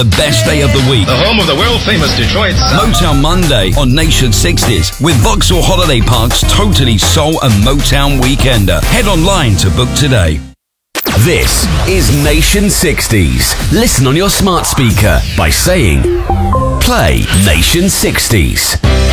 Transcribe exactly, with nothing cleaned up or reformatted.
The best day of the week. The home of the world-famous Detroit Sound. Motown Monday on Nation sixties with Vauxhall Holiday Park's Totally Soul and Motown Weekender. Head online to book today. This is Nation sixties. Listen on your smart speaker by saying, play Nation sixties.